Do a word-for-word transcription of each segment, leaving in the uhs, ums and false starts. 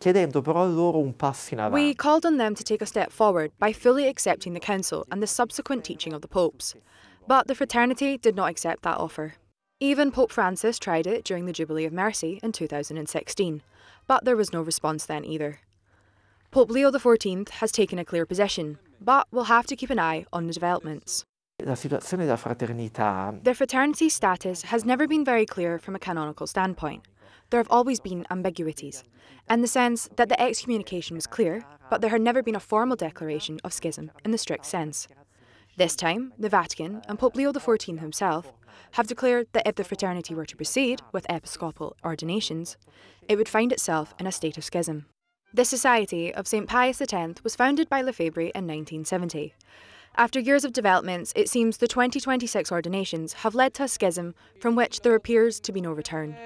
chiedendo però loro un passo in avanti. We called on them to take a step forward by fully accepting the council and the subsequent teaching of the popes. But the fraternity did not accept that offer. Even Pope Francis tried it during the Jubilee of Mercy in two thousand sixteen, but there was no response then either. Pope Leo the fourteenth has taken a clear position, but we'll have to keep an eye on the developments. La situazione della fraternità. The fraternity status has never been very clear from a canonical standpoint. There have always been ambiguities, in the sense that the excommunication was clear, but there had never been a formal declaration of schism in the strict sense. This time, the Vatican and Pope Leo the fourteenth himself have declared that if the fraternity were to proceed with episcopal ordinations, it would find itself in a state of schism. The Society of Saint Pius the tenth was founded by Lefebvre in nineteen seventy. After years of developments, it seems the twenty twenty-six ordinations have led to a schism from which there appears to be no return.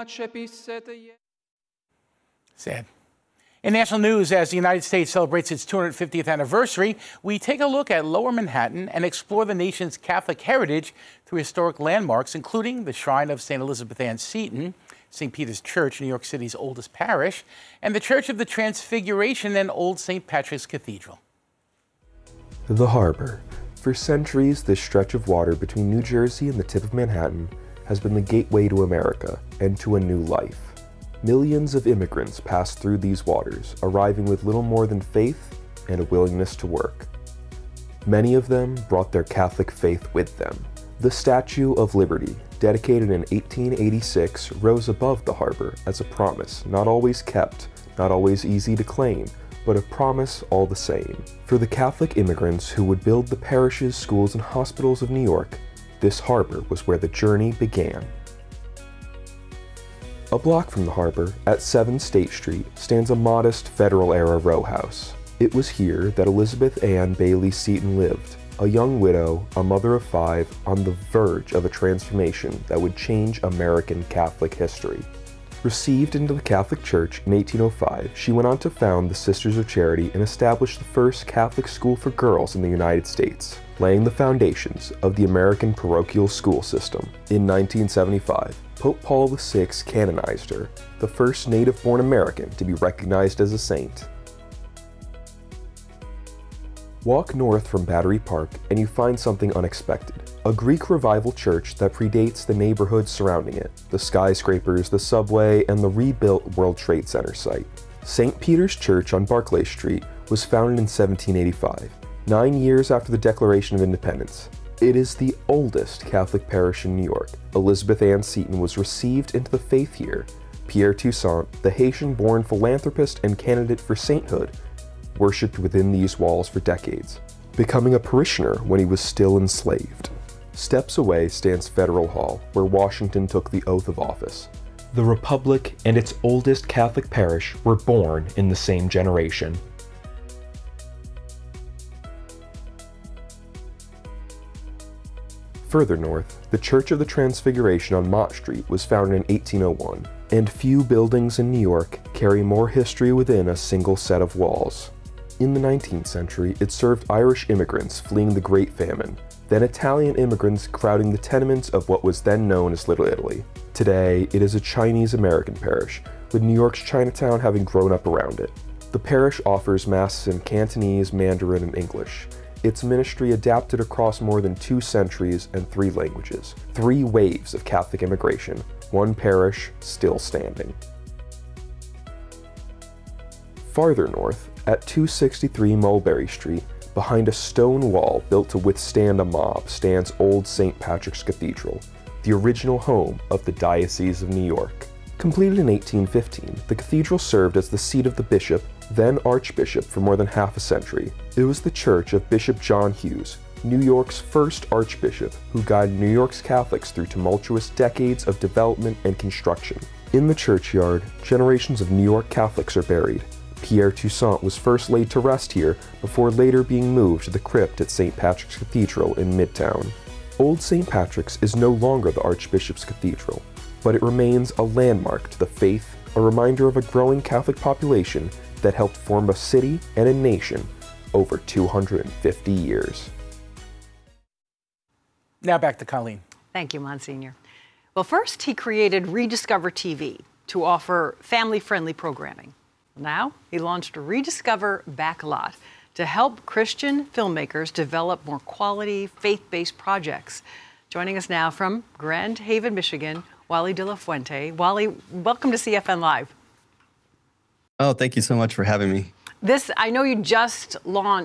Sad. In national news, as the United States celebrates its two hundred fiftieth anniversary, we take a look at Lower Manhattan and explore the nation's Catholic heritage through historic landmarks, including the Shrine of Saint Elizabeth Ann Seton, Saint Peter's Church, New York City's oldest parish, and the Church of the Transfiguration and Old Saint Patrick's Cathedral. The harbor. For centuries, this stretch of water between New Jersey and the tip of Manhattan has been the gateway to America and to a new life. Millions of immigrants passed through these waters, arriving with little more than faith and a willingness to work. Many of them brought their Catholic faith with them. The Statue of Liberty, dedicated in eighteen eighty-six, rose above the harbor as a promise, not always kept, not always easy to claim, but a promise all the same. For the Catholic immigrants who would build the parishes, schools, and hospitals of New York, this harbor was where the journey began. A block from the harbor, at seven State Street, stands a modest Federal-era row house. It was here that Elizabeth Ann Bailey Seton lived, a young widow, a mother of five, on the verge of a transformation that would change American Catholic history. Received into the Catholic Church in eighteen oh five, she went on to found the Sisters of Charity and establish the first Catholic school for girls in the United States, laying the foundations of the American parochial school system. In nineteen seventy-five, Pope Paul the sixth canonized her, the first native-born American to be recognized as a saint. Walk north from Battery Park and you find something unexpected. A Greek Revival church that predates the neighborhoods surrounding it, the skyscrapers, the subway, and the rebuilt World Trade Center site. Saint Peter's Church on Barclay Street was founded in seventeen eighty-five, nine years after the Declaration of Independence. It is the oldest Catholic parish in New York. Elizabeth Ann Seton was received into the faith here. Pierre Toussaint, the Haitian-born philanthropist and candidate for sainthood, worshipped within these walls for decades, becoming a parishioner when he was still enslaved. Steps away stands Federal Hall, where Washington took the oath of office. The Republic and its oldest Catholic parish were born in the same generation. Further north, the Church of the Transfiguration on Mott Street was founded in eighteen oh one, and few buildings in New York carry more history within a single set of walls. In the nineteenth century, it served Irish immigrants fleeing the Great Famine, then Italian immigrants crowding the tenements of what was then known as Little Italy. Today, it is a Chinese-American parish, with New York's Chinatown having grown up around it. The parish offers masses in Cantonese, Mandarin, and English. Its ministry adapted across more than two centuries and three languages. Three waves of Catholic immigration, one parish still standing. Farther north, at two sixty-three Mulberry Street, behind a stone wall built to withstand a mob, stands Old Saint Patrick's Cathedral, the original home of the Diocese of New York. Completed in eighteen fifteen, the cathedral served as the seat of the bishop, then Archbishop, for more than half a century. It was the church of Bishop John Hughes, New York's first archbishop, who guided New York's Catholics through tumultuous decades of development and construction. In the churchyard, generations of New York Catholics are buried. Pierre Toussaint was first laid to rest here before later being moved to the crypt at Saint Patrick's Cathedral in Midtown. Old Saint Patrick's is no longer the Archbishop's Cathedral, but it remains a landmark to the faith, a reminder of a growing Catholic population that helped form a city and a nation over two hundred fifty years. Now back to Colleen. Thank you, Monsignor. Well, first he created Rediscover T V to offer family-friendly programming. Now he launched Rediscover Backlot to help Christian filmmakers develop more quality, faith-based projects. Joining us now from Grand Haven, Michigan, Wally De La Fuente. Wally, welcome to C F N Live. Oh, thank you so much for having me. This, I know you just launched